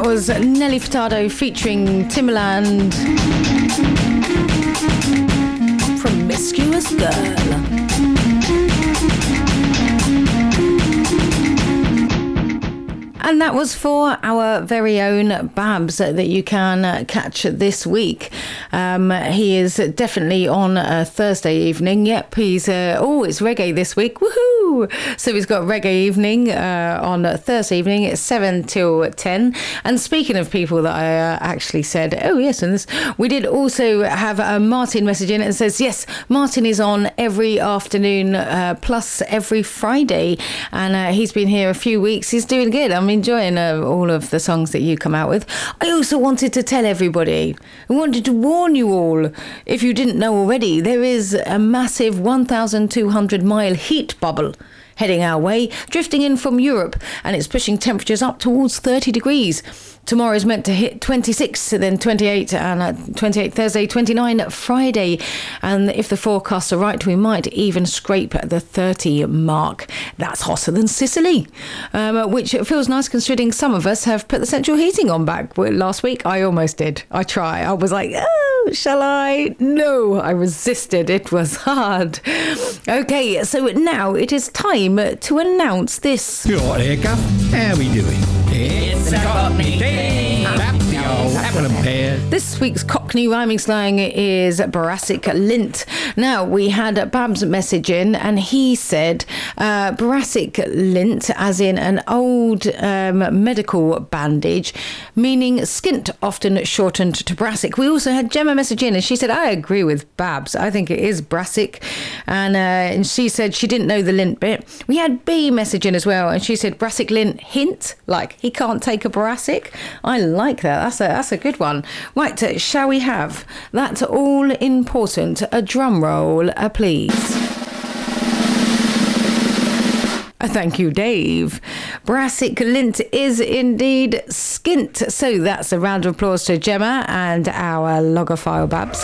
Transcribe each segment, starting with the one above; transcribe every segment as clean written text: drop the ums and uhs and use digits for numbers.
was Nelly Furtado featuring Timbaland. Promiscuous Girl. And that was for our very own Babs that you can catch this week. He is definitely on a Thursday evening. Yep, he's it's reggae this week. Woohoo! So he's got reggae evening on Thursday evening. It's 7 till 10. And speaking of people that I actually said, oh yes, and this, we did also have Martin message in and says, yes, Martin is on every afternoon plus every Friday. And he's been here a few weeks. He's doing good. I'm enjoying all of the songs that you come out with. I also wanted to tell everybody, I wanted to warn you all, if you didn't know already, there is a massive 1,200 mile heat bubble heading our way, drifting in from Europe, and it's pushing temperatures up towards 30 degrees. Tomorrow is meant to hit 26, then 28, and 28 Thursday, 29 Friday. And if the forecasts are right, we might even scrape the 30 mark. That's hotter than Sicily, which feels nice considering some of us have put the central heating on back. Last week, I almost did. I was like, oh, shall I? No, I resisted. It was hard. Okay, so now it is time to announce this. You all right there, Gav? How are we doing? It's a Cockney thing. This week's Cockney rhyming slang is Brassic lint. Now, we had Babs message in and he said Brassic lint, as in an old medical bandage, meaning skint, often shortened to brassic. We also had Gemma message in and she said, I agree with Babs. I think it is brassic. And she said she didn't know the lint bit. We had B message in as well and she said brassic lint hint, like he can't take a brassic. I like that. That's a good one. Right, shall we have that all important a drum roll, please? Thank you, Dave. Brassic lint is indeed skint. So that's a round of applause to Gemma and our logophile Babs.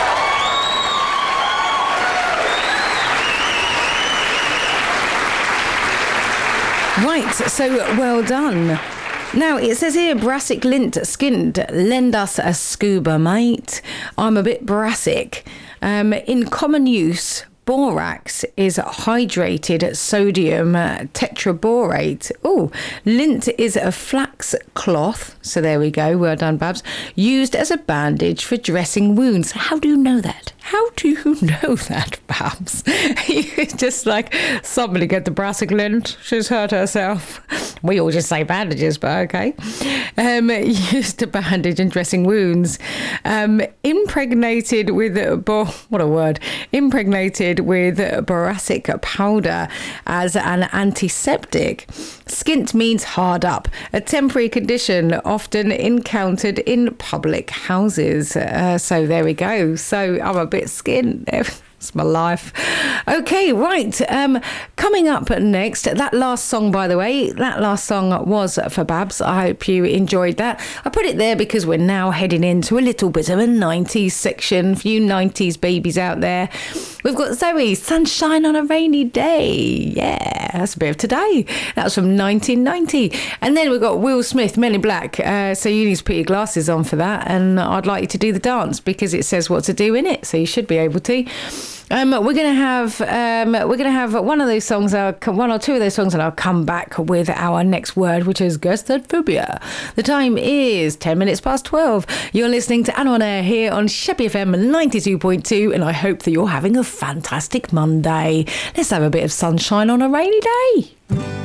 Right, so well done. Now, it says here, brassic lint skinned, lend us a scuba, mate. I'm a bit brassic. In common use, borax is hydrated sodium tetraborate. Oh, lint is a flax cloth. So there we go. Well done, Babs. Used as a bandage for dressing wounds. How do you know that? How do you know that, Babs? You just like, somebody get the brassic lint. She's hurt herself. We all just say bandages, but okay. Used to bandage and dressing wounds. Impregnated with, what a word, impregnated with boracic powder as an antiseptic. Skint means hard up, a temporary condition often encountered in public houses. So there we go. So I'm a bit skint. It's my life. Okay, right. Coming up next, that last song, by the way, that last song was for Babs. I hope you enjoyed that. I put it there because we're now heading into a little bit of a 90s section for you 90s babies out there. We've got Zoe, Sunshine on a Rainy Day. Yeah, that's a bit of today. That's from 1990. And then we've got Will Smith, Men in Black. So you need to put your glasses on for that. And I'd like you to do the dance because it says what to do in it. So you should be able to. We're gonna have one of those songs, one or two of those songs, and I'll come back with our next word, which is guess that phobia. The time is 10 minutes past 12. You're listening to Anna on Air here on Sheppey FM 92.2, and I hope that you're having a fantastic Monday. Let's have a bit of sunshine on a rainy day.